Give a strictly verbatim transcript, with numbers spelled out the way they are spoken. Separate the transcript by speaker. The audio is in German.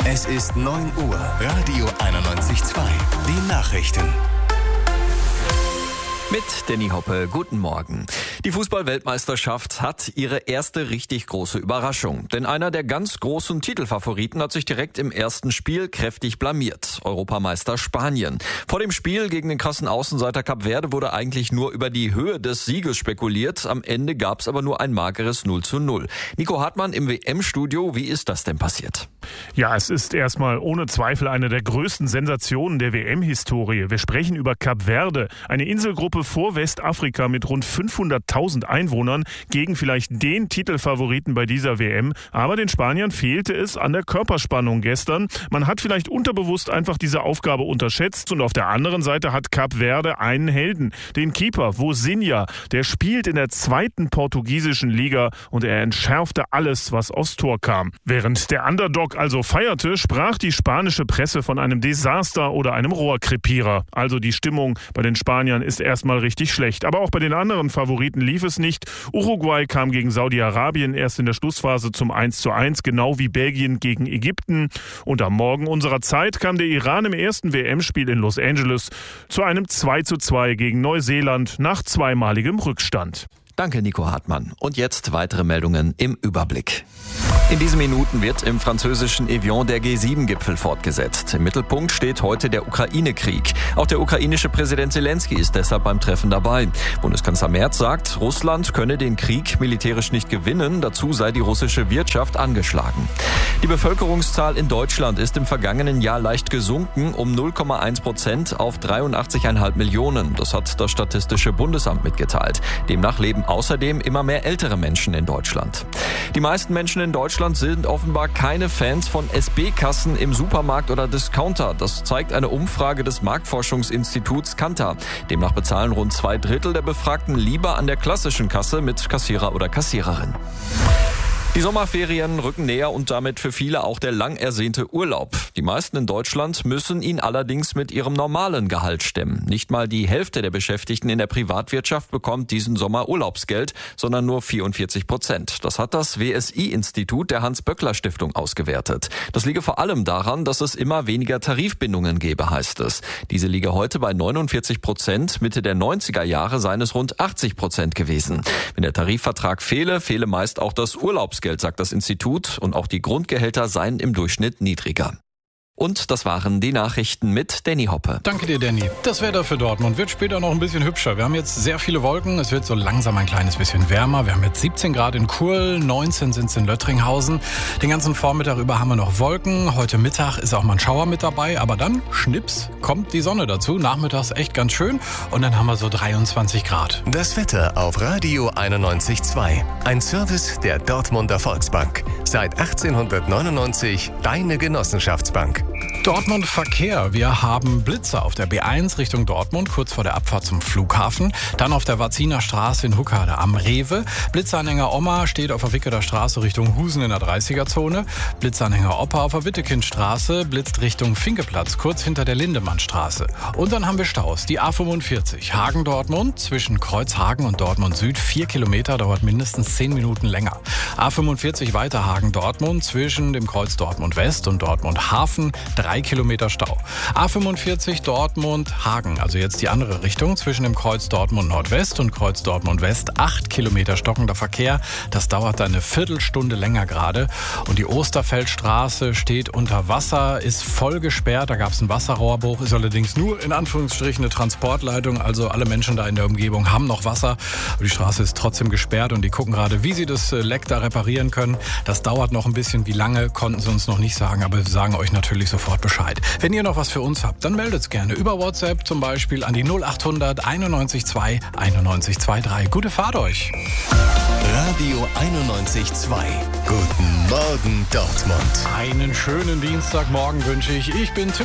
Speaker 1: Es ist neun Uhr. Radio einundneunzig Komma zwei. Die Nachrichten.
Speaker 2: Mit Danny Hoppe, guten Morgen. Die Fußball-Weltmeisterschaft hat ihre erste richtig große Überraschung. Denn einer der ganz großen Titelfavoriten hat sich direkt im ersten Spiel kräftig blamiert. Europameister Spanien. Vor dem Spiel gegen den krassen Außenseiter Kap Verde wurde eigentlich nur über die Höhe des Sieges spekuliert. Am Ende gab es aber nur ein mageres null zu null. Nico Hartmann im W M-Studio. Wie ist das denn passiert?
Speaker 3: Ja, es ist erstmal ohne Zweifel eine der größten Sensationen der W M-Historie. Wir sprechen über Kap Verde, eine Inselgruppe vor Westafrika mit rund fünfhunderttausend Einwohnern, gegen vielleicht den Titelfavoriten bei dieser W M. Aber den Spaniern fehlte es an der Körperspannung gestern. Man hat vielleicht unterbewusst einfach diese Aufgabe unterschätzt. Und auf der anderen Seite hat Kap Verde einen Helden, den Keeper Vozinha. Der spielt in der zweiten portugiesischen Liga und er entschärfte alles, was aufs Tor kam. Während der Underdog also feierte, sprach die spanische Presse von einem Desaster oder einem Rohrkrepierer. Also die Stimmung bei den Spaniern ist erstmal richtig schlecht. Aber auch bei den anderen Favoriten lief es nicht. Uruguay kam gegen Saudi-Arabien erst in der Schlussphase zum eins zu eins, genau wie Belgien gegen Ägypten. Und am Morgen unserer Zeit kam der Iran im ersten W M-Spiel in Los Angeles zu einem zwei zu zwei gegen Neuseeland nach zweimaligem Rückstand.
Speaker 2: Danke, Nico Hartmann. Und jetzt weitere Meldungen im Überblick. In diesen Minuten wird im französischen Evian der G sieben Gipfel fortgesetzt. Im Mittelpunkt steht heute der Ukraine-Krieg. Auch der ukrainische Präsident Zelensky ist deshalb beim Treffen dabei. Bundeskanzler Merz sagt, Russland könne den Krieg militärisch nicht gewinnen. Dazu sei die russische Wirtschaft angeschlagen. Die Bevölkerungszahl in Deutschland ist im vergangenen Jahr leicht gesunken, um null Komma eins Prozent auf dreiundachtzig Komma fünf Millionen. Das hat das Statistische Bundesamt mitgeteilt. Demnach leben außerdem immer mehr ältere Menschen in Deutschland. Die meisten Menschen in Deutschland sind offenbar keine Fans von S B-Kassen im Supermarkt oder Discounter. Das zeigt eine Umfrage des Marktforschungsinstituts Kantar. Demnach bezahlen rund zwei Drittel der Befragten lieber an der klassischen Kasse mit Kassierer oder Kassiererin. Die Sommerferien rücken näher und damit für viele auch der lang ersehnte Urlaub. Die meisten in Deutschland müssen ihn allerdings mit ihrem normalen Gehalt stemmen. Nicht mal die Hälfte der Beschäftigten in der Privatwirtschaft bekommt diesen Sommer Urlaubsgeld, sondern nur vierundvierzig Prozent. Das hat das W S I-Institut der Hans-Böckler-Stiftung ausgewertet. Das liege vor allem daran, dass es immer weniger Tarifbindungen gebe, heißt es. Diese liege heute bei neunundvierzig Prozent. Mitte der neunziger Jahre seien es rund achtzig Prozent gewesen. Wenn der Tarifvertrag fehle, fehle meist auch das Urlaubsgeld, sagt das Institut, und auch die Grundgehälter seien im Durchschnitt niedriger. Und das waren die Nachrichten mit Danny Hoppe.
Speaker 4: Danke dir, Danny. Das Wetter für Dortmund wird später noch ein bisschen hübscher. Wir haben jetzt sehr viele Wolken. Es wird so langsam ein kleines bisschen wärmer. Wir haben jetzt siebzehn Grad in Chur, neunzehn sind es in Löttringhausen. Den ganzen Vormittag über haben wir noch Wolken. Heute Mittag ist auch mal ein Schauer mit dabei. Aber dann, schnips, kommt die Sonne dazu. Nachmittags echt ganz schön. Und dann haben wir so dreiundzwanzig Grad.
Speaker 1: Das Wetter auf Radio einundneunzig Komma zwei. Ein Service der Dortmunder Volksbank. Seit achtzehnhundertneunundneunzig deine Genossenschaftsbank.
Speaker 4: Dortmund Verkehr. Wir haben Blitzer auf der B eins Richtung Dortmund, kurz vor der Abfahrt zum Flughafen. Dann auf der Waziner Straße in Huckade am Rewe. Blitzanhänger Oma steht auf der Wickerer Straße Richtung Husen in der dreißiger-Zone. Blitzanhänger Opa auf der Wittekindstraße blitzt Richtung Finkeplatz, kurz hinter der Lindemannstraße. Und dann haben wir Staus. Die A fünfundvierzig Hagen-Dortmund zwischen Kreuzhagen und Dortmund Süd. Vier Kilometer, dauert mindestens zehn Minuten länger. A fünfundvierzig weiter Hagen-Dortmund zwischen dem Kreuz Dortmund West und Dortmund Hafen. Drei Kilometer Stau. A fünfundvierzig Dortmund-Hagen, also jetzt die andere Richtung, zwischen dem Kreuz Dortmund Nordwest und Kreuz Dortmund West. Acht Kilometer stockender Verkehr. Das dauert eine Viertelstunde länger gerade. Und die Osterfeldstraße steht unter Wasser, ist voll gesperrt. Da gab es einen Wasserrohrbruch, ist allerdings nur in Anführungsstrichen eine Transportleitung. Also alle Menschen da in der Umgebung haben noch Wasser. Aber die Straße ist trotzdem gesperrt und die gucken gerade, wie sie das Leck da reparieren können. Das dauert noch ein bisschen. Wie lange, konnten sie uns noch nicht sagen, aber wir sagen euch natürlich sofort Bescheid. Wenn ihr noch was für uns habt, dann meldet es gerne über WhatsApp zum Beispiel an die null achthundert einundneunzig zwei einundneunzig zweiunddreißig. Gute Fahrt euch!
Speaker 1: Radio einundneunzig Komma zwei. Guten Morgen Dortmund.
Speaker 4: Einen schönen Dienstagmorgen wünsche ich. Ich bin Tim.